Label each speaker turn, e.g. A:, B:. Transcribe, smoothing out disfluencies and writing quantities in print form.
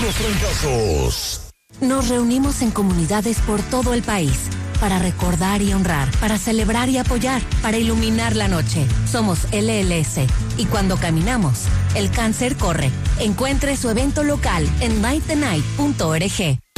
A: los trancazos.
B: Nos reunimos en comunidades por todo el país para recordar y honrar, para celebrar y apoyar, para iluminar la noche. Somos LLS y cuando caminamos, el cáncer corre. Encuentre su evento local en nightthenight.org.